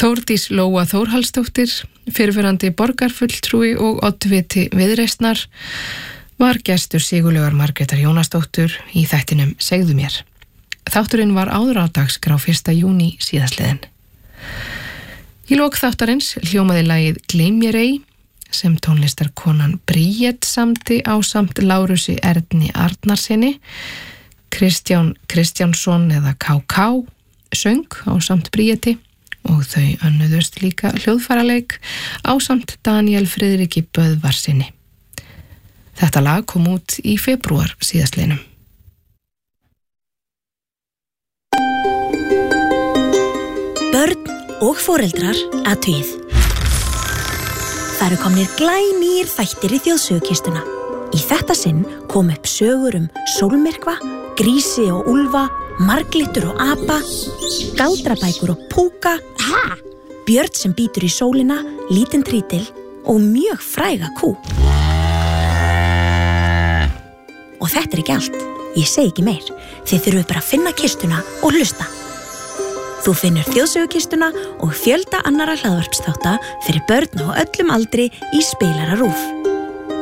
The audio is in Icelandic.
Þórdís Lóa Þórhallsdóttir, fyrrverandi borgarfulltrúi og oddviti Viðreisnar, var gestur Sigurlaugar Margrétar Jónasdóttur í þættinum Segðu mér. Þátturinn var áður á dagskrá 1. júní síðastliðinn. Í lok þáttarins hljómaði lagið Gleym mér ei, sem tónlistarkonan Bríet samdi ásamt Lárusi Erni Arnarsinni. Kristján Kristjánsson eða KK söng ásamt Bríeti og þau önnuðust líka hljóðfæraleik ásamt Daniel Friðriki Böðvarsinni. Þetta lag kom út í febrúar síðastliðnum. Börn og foreldrar athugið. Það eru komnir glænýir þættir í þjóðsögukistuna. Í þetta sinn kom upp sögur sólmyrkva, grísi og úlfa, marglittur og apa, galdrabækur og púka, björn sem bítur í sólina, lítinn trítil og mjög fræga kú. Og þetta er ekki allt. Ég segi ekki meir. Þið þurfum bara að finna kistuna og hlusta. Þú finnur þjóðsögukistuna og fjölda annarra hlaðvarpsþátta fyrir börn á öllum aldri í Spilara RÚV.